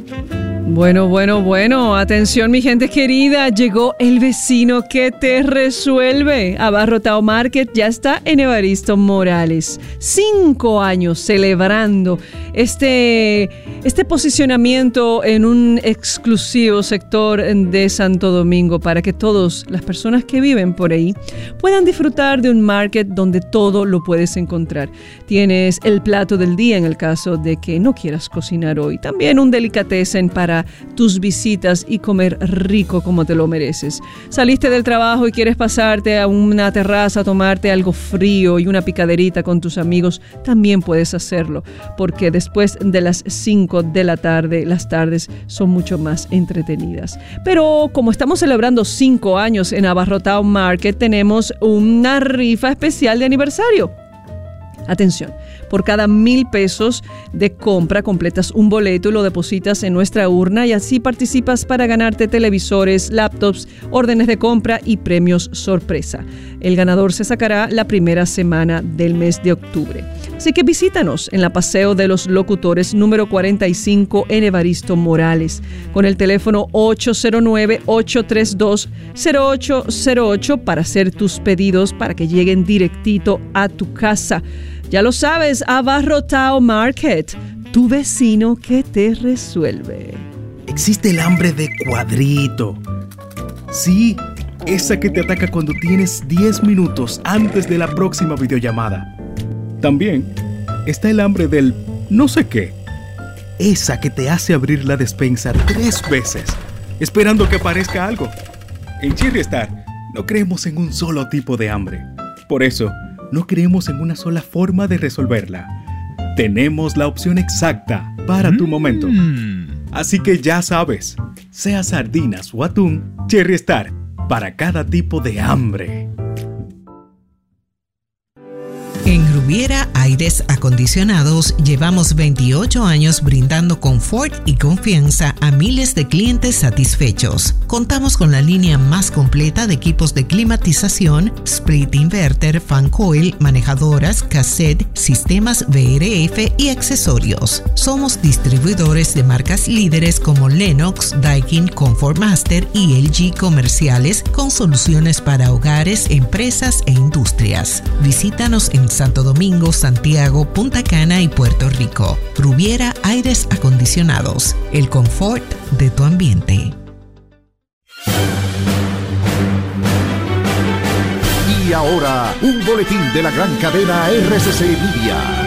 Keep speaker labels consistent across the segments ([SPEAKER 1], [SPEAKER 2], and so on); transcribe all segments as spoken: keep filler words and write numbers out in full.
[SPEAKER 1] Bueno, bueno, bueno, atención mi gente querida, llegó el vecino que te resuelve. Abarrotado Market ya está en Evaristo Morales. Cinco años celebrando este, este posicionamiento en un exclusivo sector de Santo Domingo para que todas las personas que viven por ahí puedan disfrutar de un market donde todo lo puedes encontrar. Tienes el plato del día en el caso de que no quieras cocinar hoy. También un delicatessen para tus visitas y comer rico como te lo mereces. Saliste del trabajo y quieres pasarte a una terraza a tomarte algo frío y una picaderita con tus amigos, también puedes hacerlo, porque después de las cinco de la tarde, las tardes son mucho más entretenidas. Pero como estamos celebrando cinco años en Abarrotado Market, tenemos una rifa especial de aniversario. Atención, por cada mil pesos de compra completas un boleto y lo depositas en nuestra urna y así participas para ganarte televisores, laptops, órdenes de compra y premios sorpresa. El ganador se sacará la primera semana del mes de octubre. Así que visítanos en la Paseo de los Locutores número cuarenta y cinco en Evaristo Morales con el teléfono ocho cero nueve, ocho tres dos, cero ocho cero ocho para hacer tus pedidos para que lleguen directito a tu casa. Ya lo sabes, Abarrotado Market, tu vecino que te resuelve.
[SPEAKER 2] Existe el hambre de cuadrito. Sí, esa que te ataca cuando tienes diez minutos antes de la próxima videollamada. También está el hambre del no sé qué. Esa que te hace abrir la despensa tres veces, esperando que aparezca algo. En Cherry Star no creemos en un solo tipo de hambre. Por eso, no creemos en una sola forma de resolverla. Tenemos la opción exacta para tu momento. Así que ya sabes, sea sardinas o atún, Cherry Star, para cada tipo de hambre.
[SPEAKER 3] En Rubiera Aires Acondicionados llevamos veintiocho años brindando confort y confianza a miles de clientes satisfechos. Contamos con la línea más completa de equipos de climatización, split inverter, fan coil, manejadoras, cassette, sistemas V R F y accesorios. Somos distribuidores de marcas líderes como Lennox, Daikin, Comfort Master y L G comerciales con soluciones para hogares, empresas e industrias. Visítanos en Santo Domingo, Santiago, Punta Cana y Puerto Rico. Rubiera Aires Acondicionados, el confort de tu ambiente.
[SPEAKER 4] Y ahora, un boletín de la gran cadena R C C Media.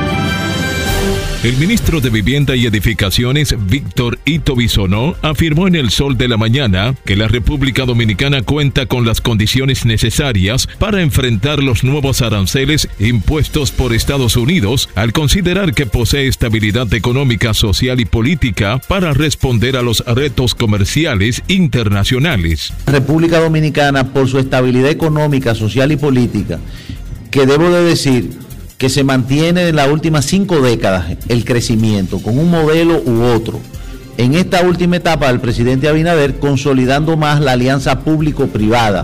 [SPEAKER 5] El ministro de Vivienda y Edificaciones, Víctor Ito Bisonó, afirmó en El Sol de la Mañana que la República Dominicana cuenta con las condiciones necesarias para enfrentar los nuevos aranceles impuestos por Estados Unidos, al considerar que posee estabilidad económica, social y política para responder a los retos comerciales internacionales.
[SPEAKER 6] República Dominicana, por su estabilidad económica, social y política, que debo de decir que se mantiene en las últimas cinco décadas el crecimiento, con un modelo u otro. En esta última etapa del presidente Abinader, consolidando más la alianza público-privada.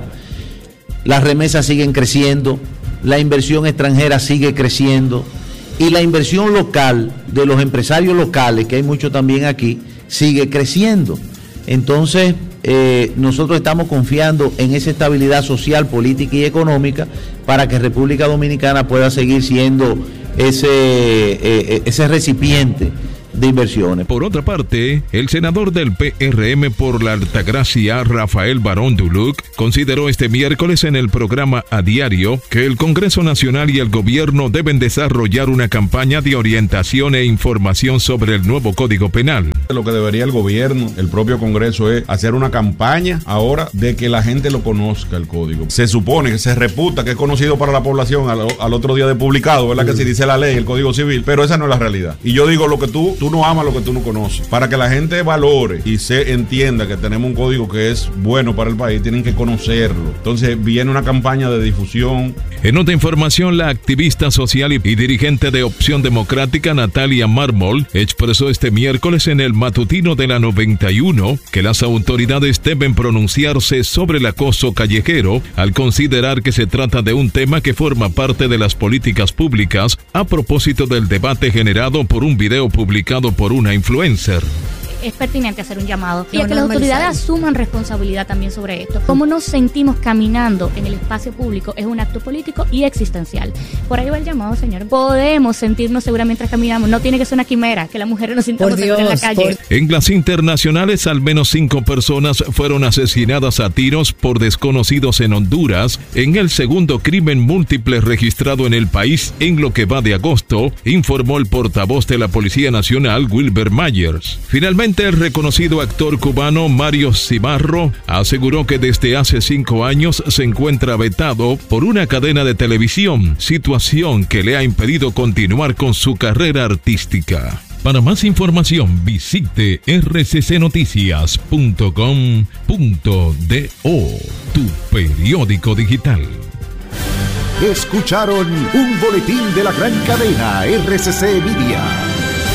[SPEAKER 6] Las remesas siguen creciendo, la inversión extranjera sigue creciendo y la inversión local de los empresarios locales, que hay mucho también aquí, sigue creciendo. Entonces, eh, nosotros estamos confiando en esa estabilidad social, política y económica para que República Dominicana pueda seguir siendo ese, eh, ese recipiente de inversiones.
[SPEAKER 5] Por otra parte, el senador del P R M por la Altagracia, Rafael Barón Duluc, consideró este miércoles en el programa A Diario que el Congreso Nacional y el gobierno deben desarrollar una campaña de orientación e información sobre el nuevo Código Penal.
[SPEAKER 7] Lo que debería el gobierno, el propio Congreso, es hacer una campaña ahora de que la gente lo conozca, el código. Se supone que se reputa que es conocido para la población al, al otro día de publicado, ¿verdad? Mm. Que si dice la ley, el Código Civil, pero esa no es la realidad. Y yo digo lo que tú, tú no amas lo que tú no conoces. Para que la gente valore y se entienda que tenemos un código que es bueno para el país, tienen que conocerlo. Entonces viene una campaña de difusión.
[SPEAKER 5] En otra información, la activista social y dirigente de Opción Democrática, Natalia Mármol, expresó este miércoles en el matutino de la noventa y uno que las autoridades deben pronunciarse sobre el acoso callejero al considerar que se trata de un tema que forma parte de las políticas públicas a propósito del debate generado por un video publicado por una influencer.
[SPEAKER 8] es pertinente hacer un llamado y a que las autoridades asuman responsabilidad también sobre esto. Cómo nos sentimos caminando en el espacio público es un acto político y existencial. Por ahí va el llamado, señor. Podemos sentirnos seguras mientras caminamos. No tiene que ser una quimera, que las mujeres nos sintamos seguras en la calle.
[SPEAKER 5] Por... En las internacionales, al menos cinco personas fueron asesinadas a tiros por desconocidos en Honduras, en el segundo crimen múltiple registrado en el país en lo que va de agosto, informó el portavoz de la Policía Nacional, Wilber Myers. Finalmente, el reconocido actor cubano Mario Cimarro aseguró que desde hace cinco años se encuentra vetado por una cadena de televisión, situación que le ha impedido continuar con su carrera artística. Para más información, visite r c c noticias punto com punto do, tu periódico digital.
[SPEAKER 4] Escucharon un boletín de la gran cadena R C C Media.